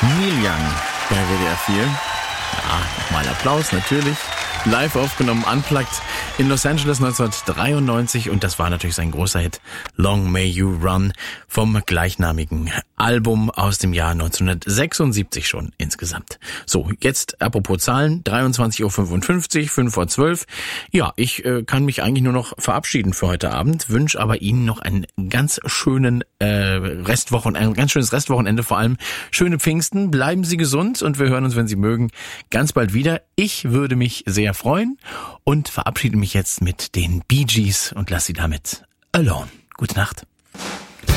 Neil Young bei WDR 4. Ja, nochmal Applaus natürlich. Live aufgenommen, unplugged in Los Angeles 1993 und das war natürlich sein großer Hit Long May You Run vom gleichnamigen Album aus dem Jahr 1976 schon insgesamt. So, jetzt apropos Zahlen, 23.55 Uhr, 5 vor 12. Ja, ich kann mich eigentlich nur noch verabschieden für heute Abend, wünsche aber Ihnen noch einen ganz schönen ein ganz schönes Restwochenende, vor allem schöne Pfingsten. Bleiben Sie gesund und wir hören uns, wenn Sie mögen, ganz bald wieder. Ich würde mich sehr freuen und verabschiede mich jetzt mit den Bee Gees und lasse Sie damit alone. Gute Nacht.